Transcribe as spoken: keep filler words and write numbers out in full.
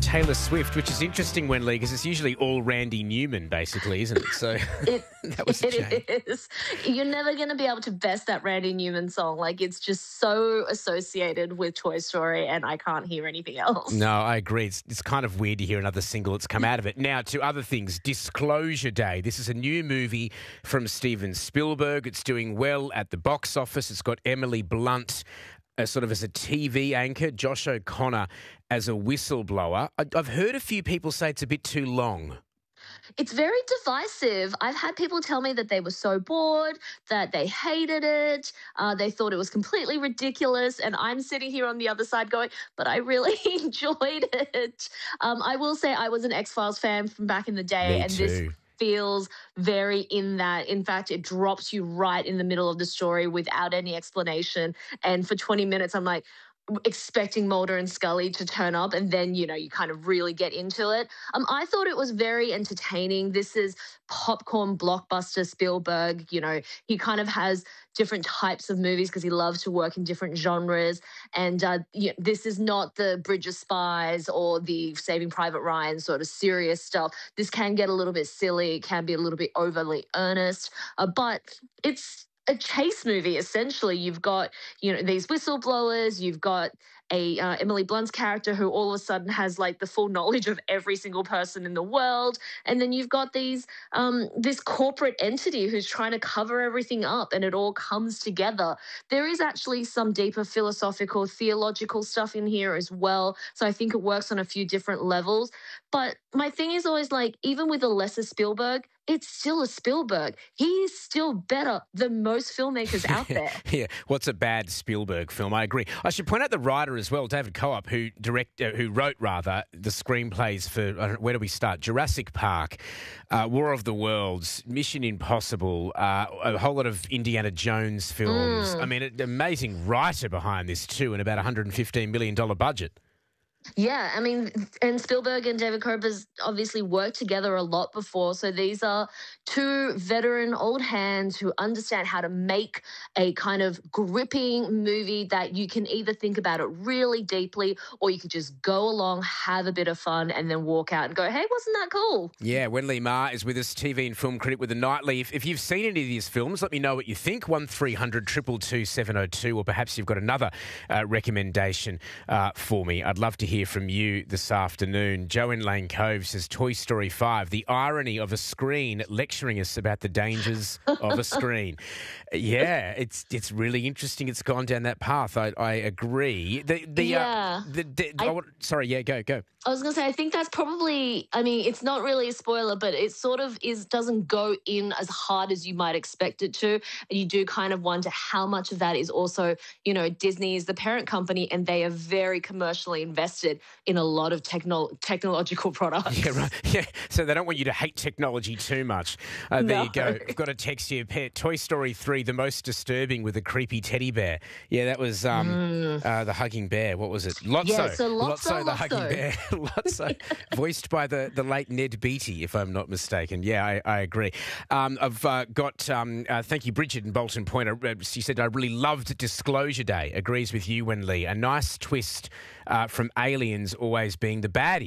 Taylor Swift, which is interesting, Wenley, because it's usually all Randy Newman, basically, isn't it? So It, that was a change. it is. You're never going to be able to best that Randy Newman song. Like, it's just so associated with Toy Story, and I can't hear anything else. No, I agree. It's, it's kind of weird to hear another single that's come out of it. Now, to other things, Disclosure Day. This is a new movie from Steven Spielberg. It's doing well at the box office. It's got Emily Blunt uh, sort of as a T V anchor, Josh O'Connor as a whistleblower. I, I've heard a few people say it's a bit too long. It's very divisive. I've had people tell me that they were so bored, that they hated it, uh, they thought it was completely ridiculous, and I'm sitting here on the other side going, but I really enjoyed it. Um, I will say I was an X-Files fan from back in the day, Me and too. this feels very in that. In fact, it drops you right in the middle of the story without any explanation, and for twenty minutes, I'm like, expecting Mulder and Scully to turn up, and then, you know, you kind of really get into it. Um, I thought it was very entertaining. This is popcorn blockbuster Spielberg. You know, he kind of has different types of movies because he loves to work in different genres. And uh, you know, this is not the Bridge of Spies or the Saving Private Ryan sort of serious stuff. This can get a little bit silly. It can be a little bit overly earnest, uh, but it's a chase movie, essentially. You've got, you know, these whistleblowers, you've got a uh, Emily Blunt's character who all of a sudden has like the full knowledge of every single person in the world, and then you've got these um, this corporate entity who's trying to cover everything up, and it all comes together. There is actually some deeper philosophical, theological stuff in here as well, so I think it works on a few different levels. But my thing is always like, even with a lesser Spielberg, it's still a Spielberg. He's still better than most filmmakers out there. Yeah, what's a bad Spielberg film? I agree. I should point out the writer as well, David Coop, who direct, uh, who wrote rather the screenplays for, I don't know, where do we start? Jurassic Park, uh, War of the Worlds, Mission Impossible, uh, a whole lot of Indiana Jones films. Mm. I mean, an amazing writer behind this too, and about a one hundred fifteen million dollars budget. Yeah, I mean, and Spielberg and David Cope has obviously worked together a lot before. So these are two veteran old hands who understand how to make a kind of gripping movie that you can either think about it really deeply, or you could just go along, have a bit of fun, and then walk out and go, hey, wasn't that cool? Yeah, Wenley Ma is with us, T V and film critic with The Nightly. If, if you've seen any of these films, let me know what you think. one three hundred two two two seven oh two, or perhaps you've got another uh, recommendation uh, for me. I'd love to hear from you this afternoon. Joe in Lane Cove says Toy Story five, the irony of a screen lecturing us about the dangers of a screen. Yeah, it's it's really interesting. It's gone down that path. I, I agree. The, the, yeah. Uh, the, the, I, oh, sorry, yeah, go, go. I was going to say, I think that's probably, I mean, it's not really a spoiler, but it sort of is doesn't go in as hard as you might expect it to. And you do kind of wonder how much of that is also, you know, Disney is the parent company, and they are very commercially invested in a lot of techno- technological products. Yeah, right. Yeah, so they don't want you to hate technology too much. Uh, there No. you go. I've got a text here. Toy Story three, the most disturbing with a creepy teddy bear. Yeah, that was um, Mm. uh, the hugging bear. What was it? Lotso. Yeah, so Lotso, the Lotso. hugging bear. Lotso, voiced by the, the late Ned Beatty, if I'm not mistaken. Yeah, I, I agree. Um, I've uh, got, um, uh, thank you, Bridget in Bolton Point. Uh, She said, I really loved Disclosure Day. Agrees with you, Wenley. A nice twist uh, from Aliens always being the baddie.